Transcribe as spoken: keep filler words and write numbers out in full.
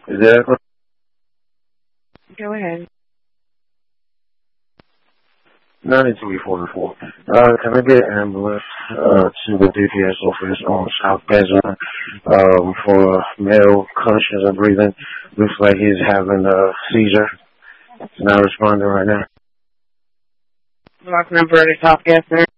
Is that correct? Go ahead. ninety-three forty-four. Uh, can I get an ambulance uh, to the D P S office on South Bezin um, for male conscious and breathing? Looks like he's having a seizure. Not responding right now. Block number at South Bezin.